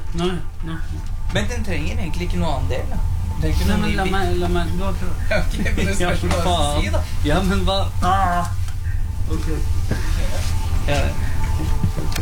Nei. Men den trenger egentlig ikke noe annen del, da. Nei, men la meg du har prøvd. Ok, men det spørs hva du si, da. Ja, men hva? Ok. Ja,